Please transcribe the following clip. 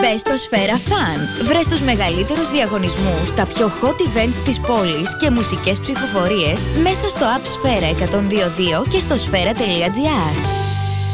Μπες στο Σφαίρα Fun. Βρες τους μεγαλύτερους διαγωνισμούς, τα πιο hot events της πόλης και μουσικές ψηφοφορίες μέσα στο app Σφαίρα 102.2 και στο σφαίρα.gr.